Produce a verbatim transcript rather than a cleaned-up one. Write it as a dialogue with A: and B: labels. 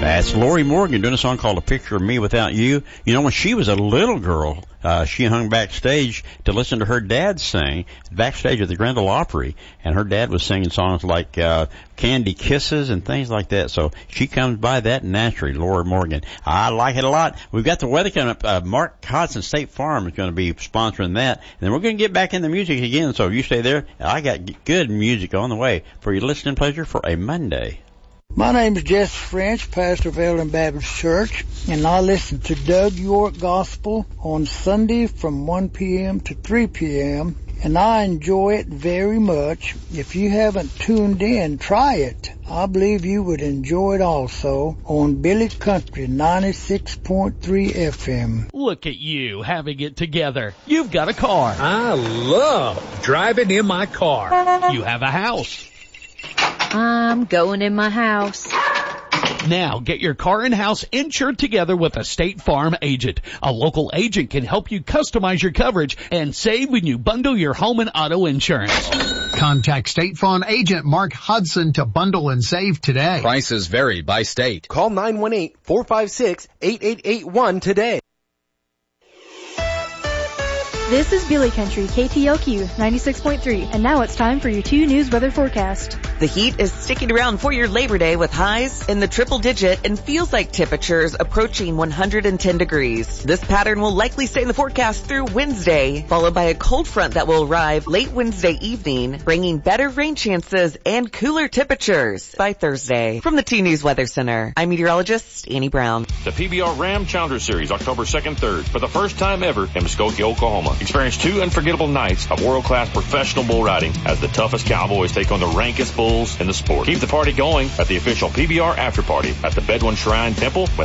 A: That's Lori Morgan doing a song called A Picture of Me Without You. You know, when she was a little girl, uh, she hung backstage to listen to her dad sing, backstage at the Grand Ole Opry, and her dad was singing songs like uh, Candy Kisses and things like that. So she comes by that naturally, Lori Morgan. I like it a lot. We've got the weather coming up. Uh, Mark Hodson State Farm is going to be sponsoring that. And then we're going to get back in the music again, so you stay there. I got good music on the way for your listening pleasure for a Monday.
B: My name is Jess French, pastor of Ellen Baptist Church, and I listen to Doug York Gospel on Sunday from one p.m. to three p.m., and I enjoy it very much. If you haven't tuned in, try it. I believe you would enjoy it also on Billy Country ninety-six point three F M.
C: Look at you having it together. You've got a car.
D: I love driving in my car.
C: You have a house.
E: I'm going in my house.
C: Now get your car and house insured together with a State Farm agent. A local agent can help you customize your coverage and save when you bundle your home and auto insurance.
F: Contact State Farm agent Mark Hudson to bundle and save today.
G: Prices vary by state.
H: Call nine one eight, four five six, eight eight eight one today.
I: This is Billy Country, K T L Q ninety-six point three, and now it's time for your two news weather forecast.
J: The heat is sticking around for your Labor Day with highs in the triple digit and feels like temperatures approaching one hundred ten degrees. This pattern will likely stay in the forecast through Wednesday, followed by a cold front that will arrive late Wednesday evening, bringing better rain chances and cooler temperatures by Thursday. From the two News Weather Center, I'm meteorologist Annie Brown.
K: The P B R Ram Challenger Series, October second, third, for the first time ever in Muskogee, Oklahoma. Experience two unforgettable nights of world-class professional bull riding as the toughest cowboys take on the rankest bulls in the sport. Keep the party going at the official P B R After Party at the Bedouin Shrine Temple with